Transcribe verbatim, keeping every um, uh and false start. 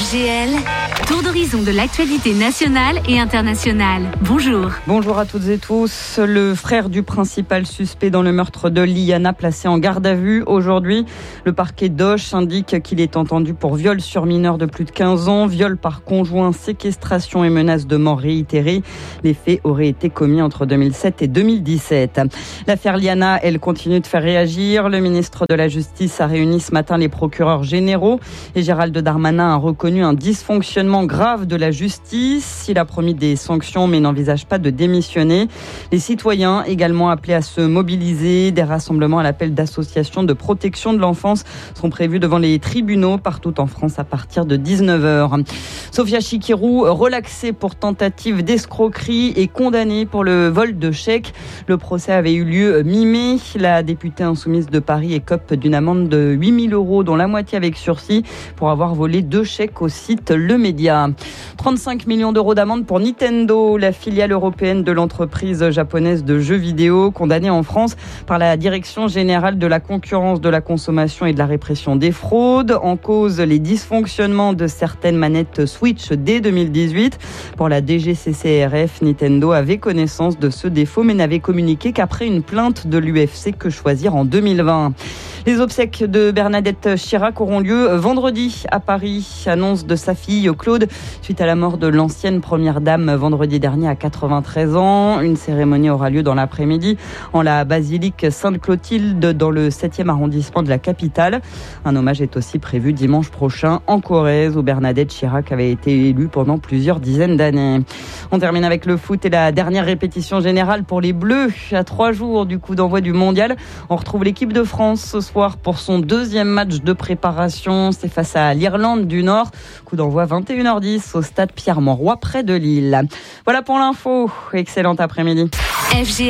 F G L, tour d'horizon de l'actualité nationale et internationale. Bonjour. Bonjour à toutes et tous. Le frère du principal suspect dans le meurtre de Liana placé en garde à vue aujourd'hui. Le parquet d'Auch indique qu'il est entendu pour viol sur mineur de plus de quinze ans, viol par conjoint, séquestration et menace de mort réitérée. Les faits auraient été commis entre deux mille sept et deux mille dix-sept. L'affaire Liana, elle continue de faire réagir. Le ministre de la Justice a réuni ce matin les procureurs généraux et Gérald Darmanin a reconnu un dysfonctionnement grave de la justice. Il a promis des sanctions mais n'envisage pas de démissionner. Les citoyens également appelés à se mobiliser. Des rassemblements à l'appel d'associations de protection de l'enfance sont prévus devant les tribunaux partout en France à partir de dix-neuf heures. Sofia Chikirou, relaxée pour tentative d'escroquerie et condamnée pour le vol de chèques. Le procès avait eu lieu mi-mai. La députée insoumise de Paris écope d'une amende de huit mille euros, dont la moitié avec sursis, pour avoir volé deux chèques au site Le Média. trente-cinq millions d'euros d'amende pour Nintendo, la filiale européenne de l'entreprise japonaise de jeux vidéo, condamnée en France par la Direction générale de la concurrence, de la consommation et de la répression des fraudes. En cause, les dysfonctionnements de certaines manettes Switch dès deux mille dix-huit. Pour la D G C C R F, Nintendo avait connaissance de ce défaut mais n'avait communiqué qu'après une plainte de l'U F C Que Choisir en deux mille vingt. Les obsèques de Bernadette Chirac auront lieu vendredi à Paris. Annonce de sa fille Claude suite à la mort de l'ancienne première dame vendredi dernier à quatre-vingt-treize ans. Une cérémonie aura lieu dans l'après-midi en la basilique Sainte-Clotilde dans le septième arrondissement de la capitale. Un hommage est aussi prévu dimanche prochain en Corrèze où Bernadette Chirac avait été élue pendant plusieurs dizaines d'années. On termine avec le foot et la dernière répétition générale pour les Bleus. À trois jours du coup d'envoi du mondial, on retrouve l'équipe de France ce soir pour son deuxième match de préparation. C'est face à l'Irlande du Nord. Coup d'envoi vingt et une heures dix au stade Pierre-Mauroy près de Lille. Voilà pour l'info. Excellent après-midi. F G L.